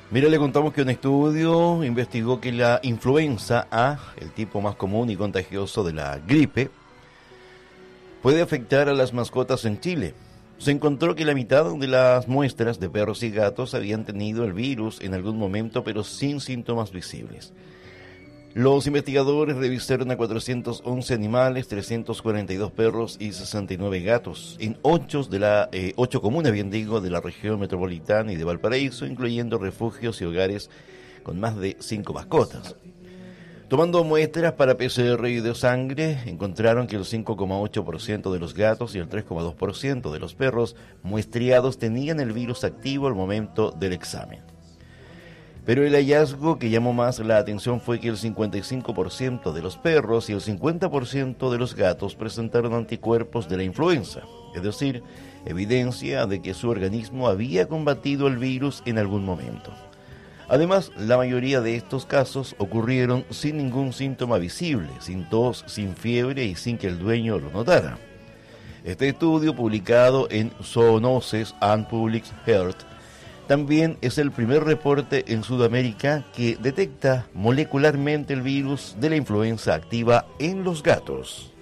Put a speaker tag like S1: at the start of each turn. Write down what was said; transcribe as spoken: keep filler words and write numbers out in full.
S1: Mira, le contamos que un estudio investigó que la influenza A, el tipo más común y contagioso de la gripe, puede afectar a las mascotas en Chile. Se encontró que la mitad de las muestras de perros y gatos habían tenido el virus en algún momento, pero sin síntomas visibles. Los investigadores revisaron a cuatrocientos once animales, trescientos cuarenta y dos perros y sesenta y nueve gatos, en ocho, de la, eh, ocho comunas, bien digo, de la región metropolitana y de Valparaíso, incluyendo refugios y hogares con más de cinco mascotas. Tomando muestras para P C R y de sangre, encontraron que el cinco coma ocho por ciento de los gatos y el tres coma dos por ciento de los perros muestreados tenían el virus activo al momento del examen. Pero el hallazgo que llamó más la atención fue que el cincuenta y cinco por ciento de los perros y el cincuenta por ciento de los gatos presentaron anticuerpos de la influenza, es decir, evidencia de que su organismo había combatido el virus en algún momento. Además, la mayoría de estos casos ocurrieron sin ningún síntoma visible, sin tos, sin fiebre y sin que el dueño lo notara. Este estudio, publicado en Zoonosis and Public Health, también es el primer reporte en Sudamérica que detecta molecularmente el virus de la influenza activa en los gatos.